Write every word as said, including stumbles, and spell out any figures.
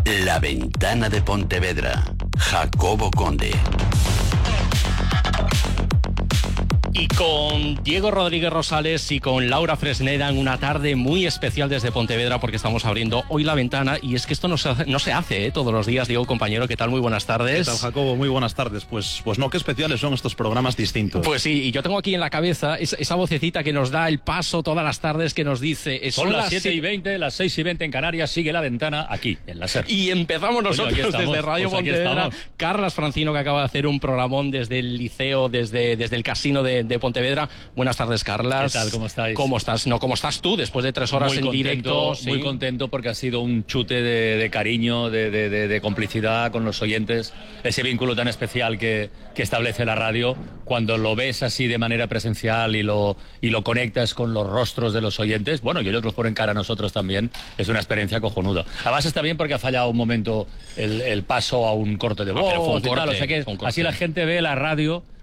La Ventana de Pontevedra. Jacobo Conde. Y con Diego Rodríguez Rosales y con Laura Fresneda en una tarde muy especial desde Pontevedra, porque estamos abriendo hoy la ventana y es que esto no se hace, no se hace ¿eh? todos los días. Diego, compañero, ¿qué tal? Muy buenas tardes. ¿Qué tal, Jacobo? Muy buenas tardes. Pues, pues no, qué especiales son estos programas distintos. Pues sí, y yo tengo aquí en la cabeza esa, esa vocecita que nos da el paso todas las tardes, que nos dice... Son, son las siete y veinte, las seis y veinte en Canarias, sigue la ventana aquí, en la SER. Y empezamos nosotros Oye, estamos, desde Radio pues Pontevedra. Carlas Francino, que acaba de hacer un programón desde el liceo, desde, desde el casino de, de Pontevedra. Buenas tardes, Carlas. ¿Qué tal? ¿Cómo estáis? ¿Cómo estás? No, ¿cómo estás tú después de tres horas muy en contento, directo? Muy ¿sí? contento porque ha sido un chute de, de cariño, de, de, de, de complicidad con los oyentes. Ese vínculo tan especial que, que establece la radio cuando lo ves así de manera presencial y lo, y lo conectas con los rostros de los oyentes. Bueno, y ellos los ponen cara a nosotros también. Es una experiencia cojonuda. Además está bien porque ha fallado un momento el, el paso a un corte de voz. No, pero fue un y corte, tal, o sea que un corte. Así la gente ve la radio